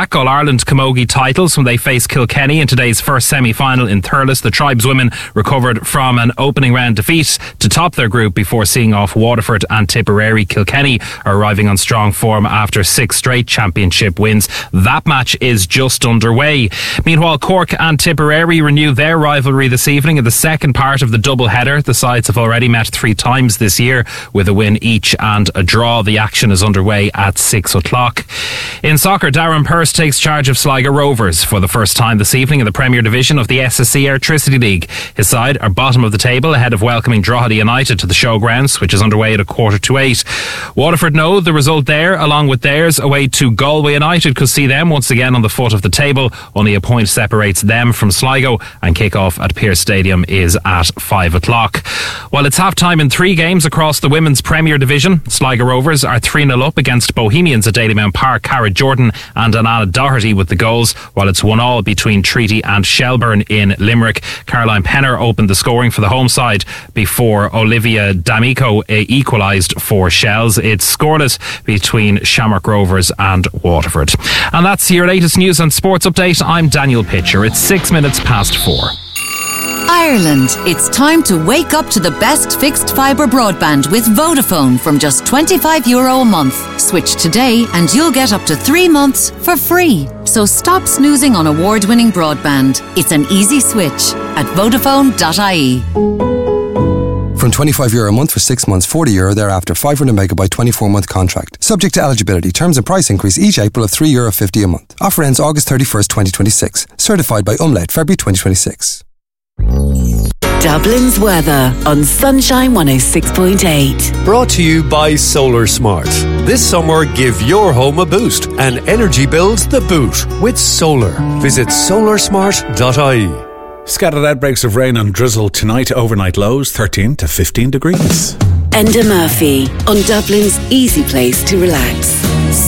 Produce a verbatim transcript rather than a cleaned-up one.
back All-Ireland camogie titles when they faced Kilkenny in today's first semi-final in Thurles. The tribeswomen recovered from an opening round defeat to top their group before seeing off Waterford and Tipperary. Kilkenny are arriving on strong form after six straight championship wins. That match is just underway. Meanwhile, Cork and Tipperary renew their rivalry this evening in the second part of the double header. The sides have already met three times this year with a win each and a draw. The action is underway at six o'clock. In soccer, Darren Pearse takes charge of Sligo Rovers for the first time this evening in the Premier Division of the S S C Airtricity League. His side are bottom of the table ahead of welcoming Drogheda United to the showgrounds, which is underway at a quarter to eight. Waterford know the result there, along with theirs away to Galway United, could see them once again on the foot of the table. Only a point separates them from Sligo, and kick-off at Pearse Stadium is at five o'clock. While it's half-time in three games across the Women's Premier Division, Sligo Rovers are three nil up against Bohemians at Dalymount Park. Cara Jordan and Anna Doherty with the goals, while it's one all between Treaty and Shelburne in Limerick. Caroline Penner opened the scoring for the home side before Olivia D'Amico equalised for Shells. It's scoreless between Shamrock Rovers and Waterford. And that's your latest news and sports update. I'm Daniel Pitcher. It's six minutes past four. Ireland. It's time to wake up to the best fixed fibre broadband with Vodafone from just twenty-five euro a month. Switch today and you'll get up to three months for free. So stop snoozing on award-winning broadband. It's an easy switch at Vodafone dot I E. From twenty-five euro a month for six months, forty euro thereafter, five hundred megabyte twenty-four month contract. Subject to eligibility. Terms and price increase each April of three euro fifty a month. Offer ends August thirty-first, twenty twenty-six. Certified by Umlaut, February twenty twenty-six. Dublin's weather on Sunshine one oh six point eight. Brought to you by Solar Smart. This summer, give your home a boost and energy bills the boot with solar. Visit solar smart dot I E. Scattered outbreaks of rain and drizzle tonight. Overnight lows thirteen to fifteen degrees. Enda Murphy on Dublin's easy place to relax.